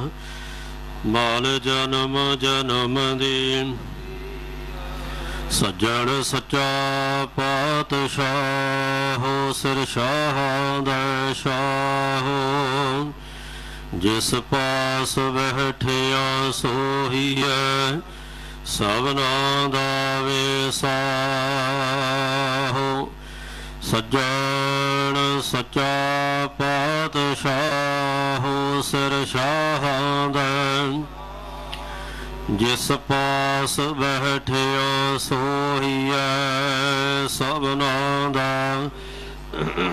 ਮਾਲ ਜਨਮ ਜਨਮ ਦੀ। ਸੱਜਣ ਸੱਚਾ ਪਾਤਸ਼ਾਹ ਸਿਰ ਸ਼ਾਹਾਂ ਦਾ ਸ਼ਾਹ। ਜਿਸ ਪਾਸ ਬੈਠਿਆ ਸੋਹੀਐ ਸਭਨਾਂ ਦਾ ਵਿਸਾਹ। ਸੱਜਣ ਸੱਚਾ ਪਾਤਸ਼ਾਹ ਸਿਰ ਸ਼ਾਹਾਂ ਦਾ। ਜਿਸ ਪਾਸ ਬੈਠਿਆ ਸੋਹੀਐ ਸਭਨਾਂ ਦਾ